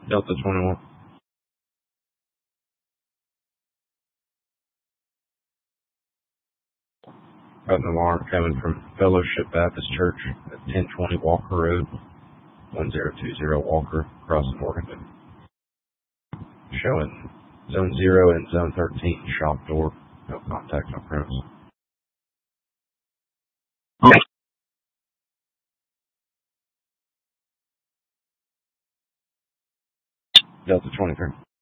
Delta 21. Got an alarm coming from Fellowship Baptist Church at 1020 Walker Road, 1020 Walker, Crossing, Morganton. Showing Zone 0 and Zone 13 shop door. No contact on premise. Delta 23.